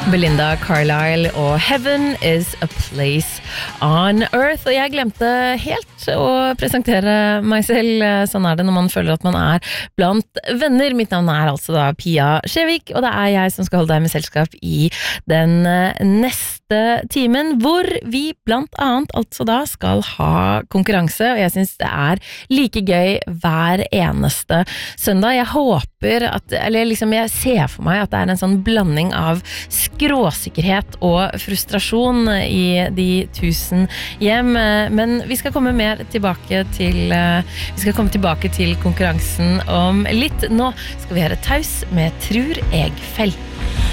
Belinda Carlisle og Heaven is a place on earth. Og jeg glemte helt å presentere meg selv. Sånn det når man føler at man blant venner. Mitt navn altså da Pia Skjevik, og det jeg som skal holde deg med selskap i den neste timen, hvor vi blant annet altså da skal ha konkurranse, og jeg synes det like gøy hver eneste søndag. Jeg håper jeg ser for meg at det en sånn blanding av skråsikkerhet og frustrasjon i de 1000 hjem, men vi skal komme mer tilbake til konkurransen om litt. Nå skal vi høre Taus med Tror jeg fell.